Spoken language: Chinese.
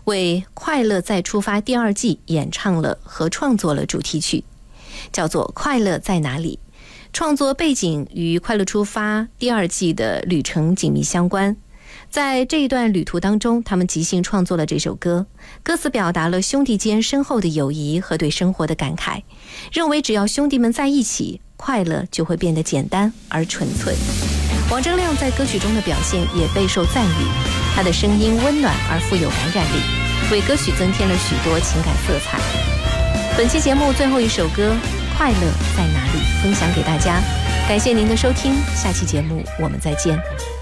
为《快乐再出发》第2季演唱了和创作了主题曲，叫做《快乐在哪里》。创作背景与《快乐出发》第2季的旅程紧密相关。在这一段旅途当中，他们即兴创作了这首歌，歌词表达了兄弟间深厚的友谊和对生活的感慨，认为只要兄弟们在一起，快乐就会变得简单而纯粹。王铮亮在歌曲中的表现也备受赞誉，他的声音温暖而富有感染力，为歌曲增添了许多情感色彩。本期节目最后一首歌《快乐在哪里》分享给大家，感谢您的收听，下期节目我们再见。